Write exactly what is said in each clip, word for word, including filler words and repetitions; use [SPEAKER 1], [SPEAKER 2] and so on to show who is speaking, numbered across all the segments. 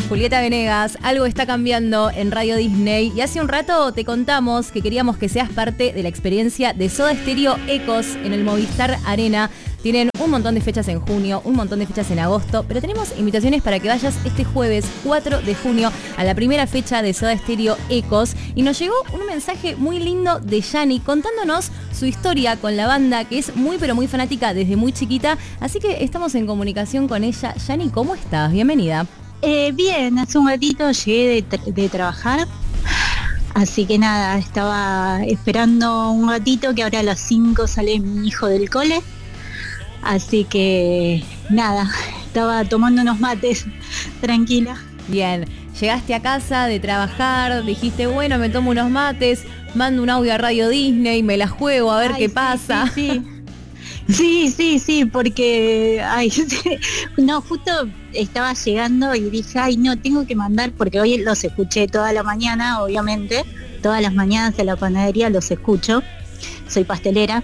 [SPEAKER 1] Julieta Venegas, algo está cambiando en Radio Disney y hace un rato te contamos que queríamos que seas parte de la experiencia de Soda Stereo Ecos en el Movistar Arena. Tienen un montón de fechas en junio, un montón de fechas en agosto, pero tenemos invitaciones para que vayas este jueves cuatro de junio a la primera fecha de Soda Stereo Ecos. Y nos llegó un mensaje muy lindo de Yani contándonos su historia con la banda, que es muy pero muy fanática desde muy chiquita, así que estamos en comunicación con ella. Yani, ¿cómo estás? Bienvenida.
[SPEAKER 2] Eh, bien, hace un ratito llegué de, tra- de trabajar, así que nada, estaba esperando un ratito que ahora a las cinco sale mi hijo del cole, así que nada, estaba tomando unos mates, tranquila.
[SPEAKER 1] Bien, llegaste a casa de trabajar, dijiste, bueno, me tomo unos mates, mando un audio a Radio Disney, me la juego a ver
[SPEAKER 2] Ay,
[SPEAKER 1] qué
[SPEAKER 2] sí,
[SPEAKER 1] pasa.
[SPEAKER 2] Sí, sí. Sí, sí, sí, porque, ay, no, justo estaba llegando y dije, ay, no, tengo que mandar, porque hoy los escuché toda la mañana, obviamente, todas las mañanas en la panadería los escucho, soy pastelera,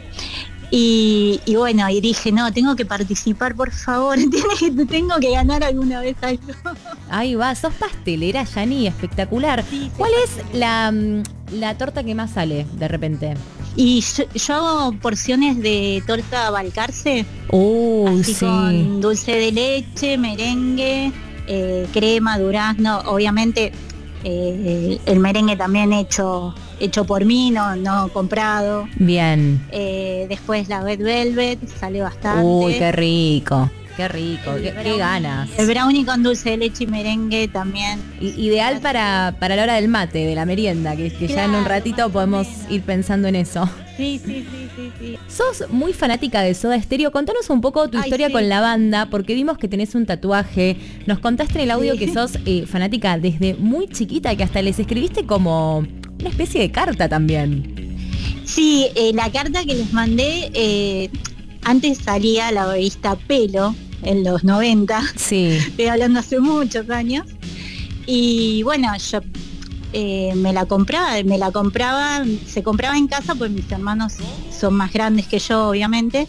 [SPEAKER 2] y, y bueno, y dije, no, tengo que participar, por favor, tengo que ganar alguna vez algo.
[SPEAKER 1] Ahí va, sos pastelera, Yani, espectacular.
[SPEAKER 2] Sí, sí.
[SPEAKER 1] ¿Cuál es la, la torta que más sale de repente?
[SPEAKER 2] Y yo, yo hago porciones de torta Balcarce,
[SPEAKER 1] Oh,
[SPEAKER 2] así
[SPEAKER 1] sí.
[SPEAKER 2] con dulce de leche, merengue, eh, crema, durazno, obviamente eh, el merengue también hecho hecho por mí, no, no comprado.
[SPEAKER 1] Bien.
[SPEAKER 2] Eh, después la Red Velvet, sale bastante.
[SPEAKER 1] Uy, qué rico, qué rico,
[SPEAKER 2] El
[SPEAKER 1] qué,
[SPEAKER 2] brownie,
[SPEAKER 1] qué ganas.
[SPEAKER 2] El brownie con dulce de leche y merengue también.
[SPEAKER 1] I- Ideal para, para la hora del mate, de la merienda, que, que ya en un
[SPEAKER 2] Claro,
[SPEAKER 1] ratito
[SPEAKER 2] más o
[SPEAKER 1] podemos
[SPEAKER 2] menos.
[SPEAKER 1] ir pensando en eso.
[SPEAKER 2] Sí, sí, sí, sí, sí.
[SPEAKER 1] Sos muy fanática de Soda Stereo. Contanos un poco tu
[SPEAKER 2] Ay,
[SPEAKER 1] historia
[SPEAKER 2] sí.
[SPEAKER 1] con la banda, porque vimos que tenés un tatuaje. Nos contaste en el audio
[SPEAKER 2] Sí.
[SPEAKER 1] que sos eh, fanática desde muy chiquita, que hasta les escribiste como una especie de carta también.
[SPEAKER 2] Sí, eh, la carta que les mandé, eh, antes salía la revista Pelo, en los noventa,
[SPEAKER 1] Sí.
[SPEAKER 2] estoy hablando hace muchos años, y bueno, yo eh, me la compraba, me la compraba, se compraba en casa, pues mis hermanos son más grandes que yo, obviamente,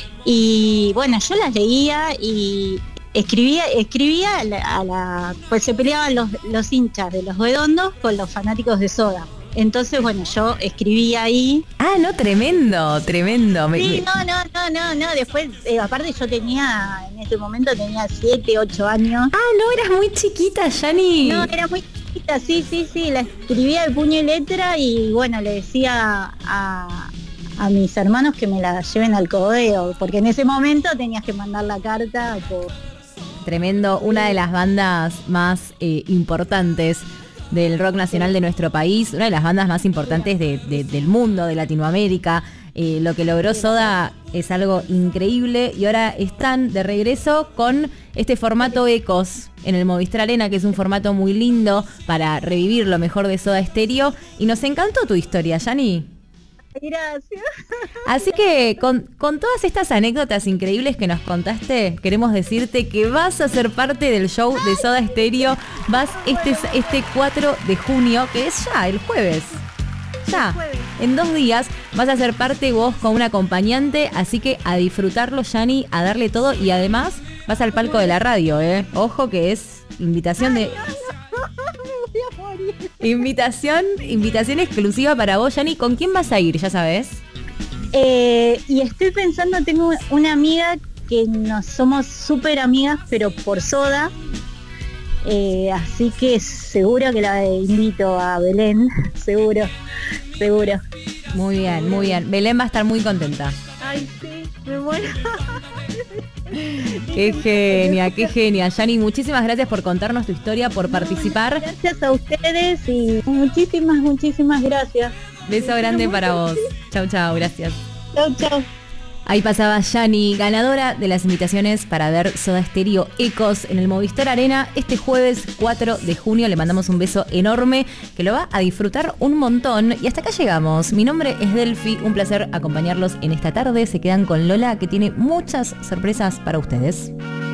[SPEAKER 2] y bueno, yo las leía y escribía, escribía a la, a la- pues se peleaban los, los hinchas de los Redondos con los fanáticos de Soda. Entonces, bueno, yo escribía ahí.
[SPEAKER 1] Ah, no, tremendo, tremendo. Me-
[SPEAKER 2] Sí,
[SPEAKER 1] me-
[SPEAKER 2] no, no, no, no, no. Después, eh, aparte yo tenía, en ese momento tenía siete, ocho años.
[SPEAKER 1] Ah, no, eras muy chiquita, Yani.
[SPEAKER 2] No, era muy chiquita, sí, sí, sí. La escribía de puño y letra y bueno, le decía a, a mis hermanos que me la lleven al correo, porque en ese momento tenías que mandar la carta por...
[SPEAKER 1] Tremendo, una de las bandas más eh, importantes del rock nacional de nuestro país, una de las bandas más importantes de, de- del mundo, de Latinoamérica. Eh, lo que logró Soda es algo increíble y ahora están de regreso con este formato Ecos en el Movistar Arena, que es un formato muy lindo para revivir lo mejor de Soda Stereo. Y nos encantó tu historia, Yani.
[SPEAKER 2] Gracias.
[SPEAKER 1] Así que con, con todas estas anécdotas increíbles que nos contaste, queremos decirte que vas a ser parte del show de Soda Stereo. Vas este, este cuatro de junio, que es ya, el jueves. Ya, en dos días vas a ser parte vos con un acompañante, así que a disfrutarlo, Yani, a darle todo y además vas al palco de la radio, ¿eh? Ojo que es invitación de... Invitación, invitación exclusiva para vos, Yani. ¿Con quién vas a ir? ¿Ya sabes?
[SPEAKER 2] Eh, y estoy pensando, tengo una amiga que nos somos súper amigas, pero por Soda. Eh, así que seguro que la invito a Belén, seguro, seguro.
[SPEAKER 1] Muy bien, muy bien. Belén va a estar muy contenta.
[SPEAKER 2] Ay, sí, me muero.
[SPEAKER 1] Qué genia, qué genia. Yani, muchísimas gracias por contarnos tu historia, por participar.
[SPEAKER 2] Gracias a ustedes y muchísimas, muchísimas gracias.
[SPEAKER 1] Beso grande para vos. Chau, chau, gracias.
[SPEAKER 2] Chau, chau.
[SPEAKER 1] Ahí pasaba Yani, ganadora de las invitaciones para ver Soda Stereo Ecos en el Movistar Arena este jueves cuatro de junio. Le mandamos un beso enorme que lo va a disfrutar un montón. Y hasta acá llegamos. Mi nombre es Delphi, un placer acompañarlos en esta tarde. Se quedan con Lola, que tiene muchas sorpresas para ustedes.